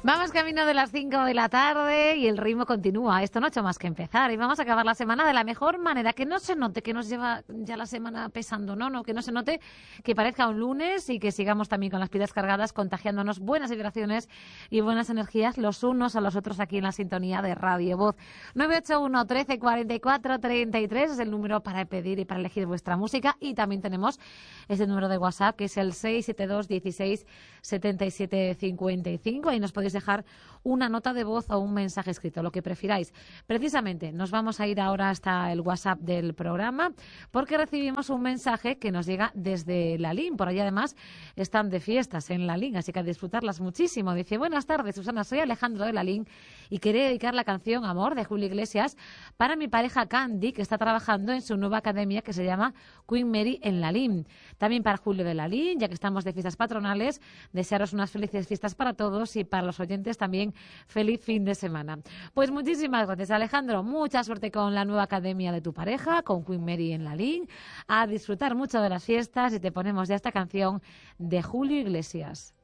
Vamos camino de las 5 de la tarde y el ritmo continúa. Esto no ha hecho más que empezar y vamos a acabar la semana de la mejor manera. Que no se note que nos lleva ya la semana pesando, no, que no se note que parezca un lunes y que sigamos también con las pilas cargadas, contagiándonos buenas vibraciones y buenas energías los unos a los otros aquí en la sintonía de Radio Voz. 981 13 44 33 es el número para pedir y para elegir vuestra música, y también tenemos ese número de WhatsApp que es el 672 16 77 55. Ahí nos podéis dejar una nota de voz o un mensaje escrito, lo que prefiráis. Precisamente nos vamos a ir ahora hasta el WhatsApp del programa porque recibimos un mensaje que nos llega desde Lalín. Por allí además están de fiestas en Lalín, así que a disfrutarlas muchísimo. Dice: buenas tardes, Susana, soy Alejandro de Lalín y quería dedicar la canción Amor de Julio Iglesias para mi pareja Candy, que está trabajando en su nueva academia que se llama Queen Mary en Lalín. También para Julio de Lalín, ya que estamos de fiestas patronales, desearos unas felices fiestas para todos y para los oyentes también feliz fin de semana. Pues muchísimas gracias, Alejandro. Mucha suerte con la nueva academia de tu pareja, con Queen Mary en Lalín. A disfrutar mucho de las fiestas y te ponemos ya esta canción de Julio Iglesias.